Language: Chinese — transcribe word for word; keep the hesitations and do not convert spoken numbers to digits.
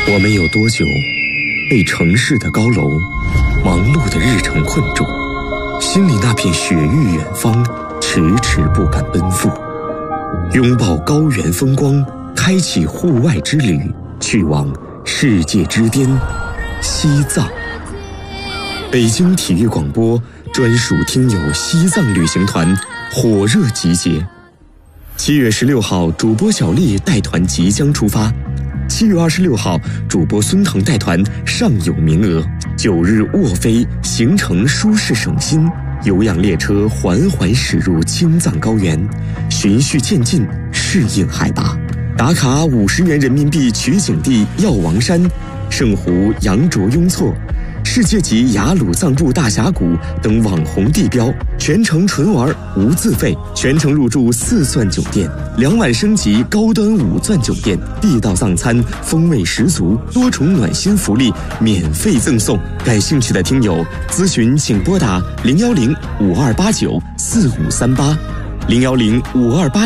我们有多久被城市的高楼、忙碌的日程困住，心里那片雪域远方迟迟不敢奔赴？拥抱高原风光，开启户外之旅，去往世界之巅西藏。北京体育广播专属听友西藏旅行团火热集结，七月十六号主播小丽带团即将出发，七月二十六号主播孙腾带团尚有名额，九日卧飞，行程舒适省心，有氧列车缓缓驶入青藏高原，循序渐进适应海拔，打卡五十元人民币取景地药王山、圣湖羊卓雍措、世界级雅鲁藏布大峡谷等网红地标，全程纯玩无自费，全程入住四钻酒店，两晚升级高端五钻酒店，地道藏餐风味十足，多重暖心福利免费赠送。感兴趣的听友咨询请拨打零幺零五二八九四五三八零幺零五二八。